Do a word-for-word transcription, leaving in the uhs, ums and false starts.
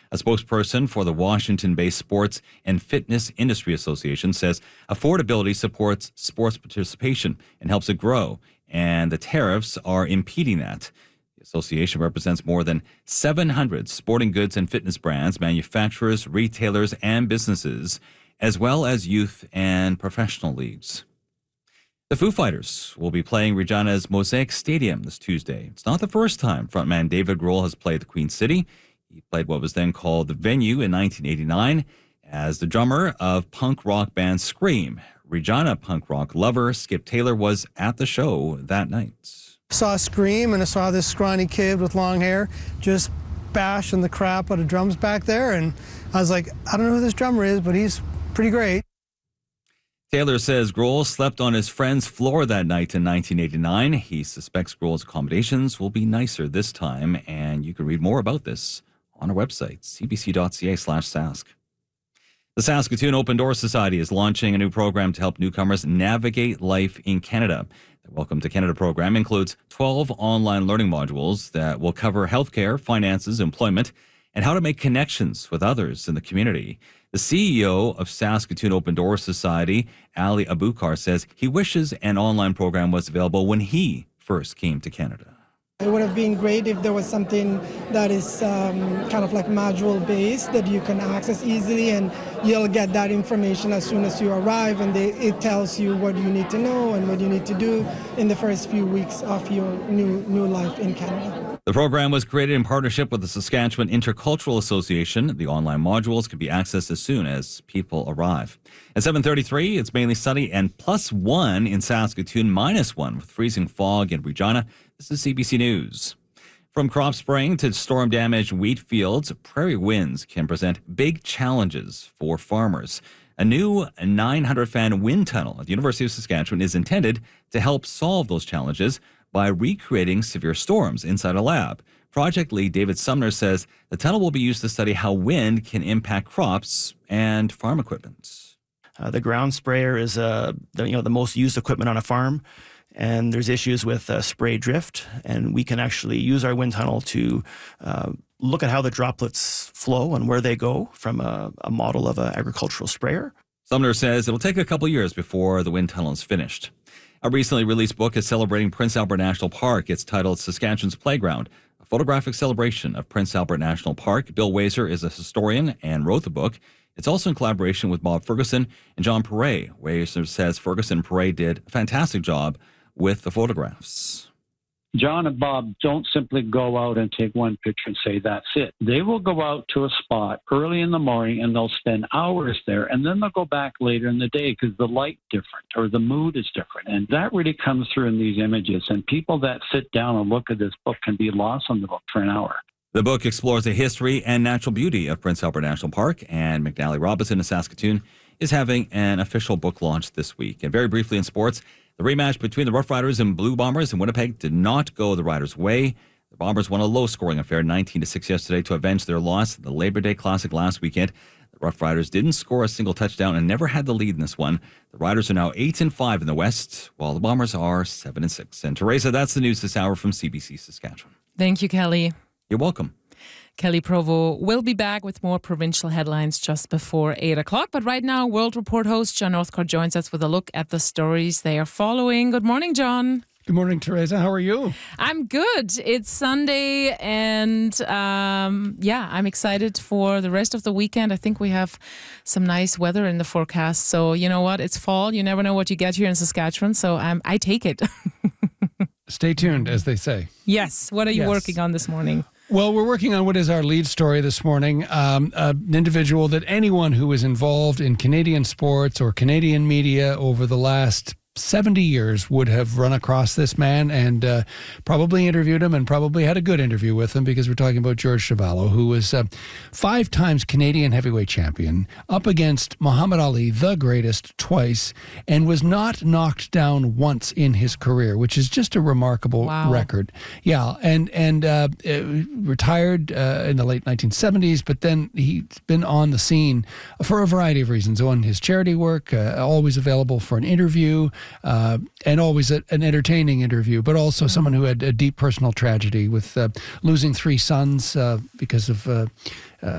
A spokesperson for the Washington-based Sports and Fitness Industry Association says affordability supports sports participation and helps it grow, and the tariffs are impeding that. The association represents more than seven hundred sporting goods and fitness brands, manufacturers, retailers, and businesses, as well as youth and professional leagues. The Foo Fighters will be playing Regina's Mosaic Stadium this Tuesday. It's not the first time frontman David Grohl has played the Queen City. He played what was then called the Venue in nineteen eighty-nine as the drummer of punk rock band Scream. Regina punk rock lover Skip Taylor was at the show that night. Saw Scream, and I saw this scrawny kid with long hair just bashing the crap out of drums back there, and I was like, I don't know who this drummer is, but he's pretty great. Taylor says Grohl slept on his friend's floor that night in nineteen eighty-nine. He suspects Grohl's accommodations will be nicer this time, and you can read more about this on our website, c b c dot c a slash sask. The Saskatoon Open Door Society is launching a new program to help newcomers navigate life in Canada. The Welcome to Canada program includes twelve online learning modules that will cover healthcare, finances, employment, and how to make connections with others in the community. The C E O of Saskatoon Open Door Society, Ali Abukar, says he wishes an online program was available when he first came to Canada. It would have been great if there was something that is um, kind of like module based that you can access easily, and you'll get that information as soon as you arrive, and they, it tells you what you need to know and what you need to do in the first few weeks of your new new life in Canada. The program was created in partnership with the Saskatchewan Intercultural Association. The online modules can be accessed as soon as people arrive. At seven thirty-three, it's mainly sunny and plus one in Saskatoon, minus one with freezing fog in Regina. This is C B C News. From crop spraying to storm-damaged wheat fields, prairie winds can present big challenges for farmers. A new nine hundred fan wind tunnel at the University of Saskatchewan is intended to help solve those challenges by recreating severe storms inside a lab. Project lead David Sumner says the tunnel will be used to study how wind can impact crops and farm equipment. Uh, the ground sprayer is uh, the, you know, the most used equipment on a farm, and there's issues with uh, spray drift, and we can actually use our wind tunnel to uh, look at how the droplets flow and where they go from a, a model of an agricultural sprayer. Sumner says it'll take a couple years before the wind tunnel is finished. A recently released book is celebrating Prince Albert National Park. It's titled Saskatchewan's Playground, a photographic celebration of Prince Albert National Park. Bill Wazer is a historian and wrote the book. It's also in collaboration with Bob Ferguson and John Perret. Wazer says Ferguson and Perret did a fantastic job with the photographs. John and Bob don't simply go out and take one picture and say, that's it. They will go out to a spot early in the morning and they'll spend hours there, and then they'll go back later in the day because the light's different or the mood is different. And that really comes through in these images. And people that sit down and look at this book can be lost on the book for an hour. The book explores the history and natural beauty of Prince Albert National Park, and McNally Robinson in Saskatoon is having an official book launch this week. And very briefly in sports, the rematch between the Rough Riders and Blue Bombers in Winnipeg did not go the Riders' way. The Bombers won a low-scoring affair, nineteen to six yesterday, to avenge their loss at the Labor Day Classic last weekend. The Rough Riders didn't score a single touchdown and never had the lead in this one. The Riders are now eight and five in the West, while the Bombers are seven and six. And Teresa, that's the news this hour from C B C Saskatchewan. Thank you, Kelly. You're welcome. Kelly Provo will be back with more provincial headlines just before eight o'clock. But right now, World Report host John Northcote joins us with a look at the stories they are following. Good morning, John. Good morning, Teresa. How are you? I'm good. It's Sunday, and um, yeah, I'm excited for the rest of the weekend. I think we have some nice weather in the forecast. So you know what? It's fall. You never know what you get here in Saskatchewan. So um, I take it. Stay tuned, as they say. Yes. What are you yes. working on this morning? Well, we're working on what is our lead story this morning. Um, an individual that anyone who is involved in Canadian sports or Canadian media over the last seventy years would have run across this man and uh, probably interviewed him and probably had a good interview with him, because we're talking about George Chuvalo, who was uh, five times Canadian heavyweight champion, up against Muhammad Ali, the greatest, twice, and was not knocked down once in his career, which is just a remarkable wow. record. Yeah, and and uh, retired uh, in the late nineteen seventies, but then he's been on the scene for a variety of reasons. On his charity work, uh, always available for an interview, Uh, and always a, an entertaining interview, but also mm-hmm. someone who had a deep personal tragedy with uh, losing three sons uh, because of uh, uh,